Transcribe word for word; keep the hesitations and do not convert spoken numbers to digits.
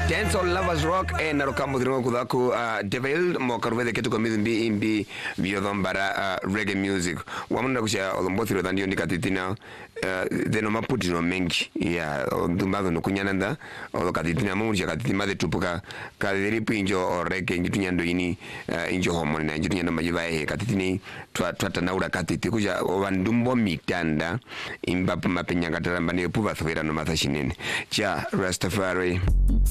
Dance or Lovers Rock e na rokambo dringo kudaku uh, Devil mo karwede ketu komizi mbi imbi biyodombara uh, reggae music wamunda kusha olombothiro dhandiyo ndikatitina uh, deno maputino mengi ya dumbazo nukunyananda olokatitina mumurisha katitima de tupuka kadhiripu injo o reggae njitunyando ini uh, injo homoni na njitunyando majiva ehe katitini tuata naura katiti kusha wandumbo mitanda imbapu mapenyanga tarambani puva thwera no mathashinene cha Rastafari.